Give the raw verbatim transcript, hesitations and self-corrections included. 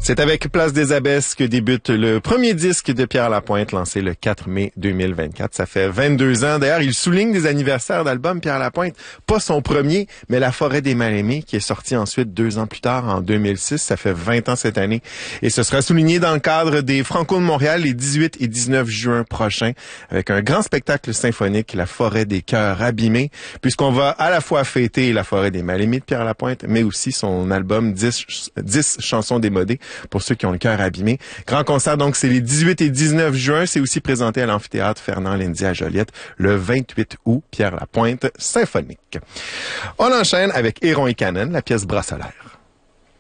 C'est avec Place des Abbesses que débute le premier disque de Pierre Lapointe, lancé le quatre mai deux mille vingt-quatre. Ça fait vingt-deux ans. D'ailleurs, il souligne des anniversaires d'albums, Pierre Lapointe. Pas son premier, mais La Forêt des Mal-Aimés, qui est sorti ensuite deux ans plus tard, en deux mille six. Ça fait vingt ans cette année. Et ce sera souligné dans le cadre des Franco de Montréal les dix-huit et dix-neuf juin prochains, avec un grand spectacle symphonique, La Forêt des Cœurs Abîmés, puisqu'on va à la fois fêter La Forêt des Mal-Aimés de Pierre Lapointe, mais aussi son album dix, dix chansons démodées, pour ceux qui ont le cœur abîmé. Grand concert, donc, c'est les dix-huit et dix-neuf juin. C'est aussi présenté à l'amphithéâtre Fernand Lendy à Joliette le vingt-huit août, Pierre Lapointe symphonique. On enchaîne avec Héron et Canon, la pièce Bras solaire.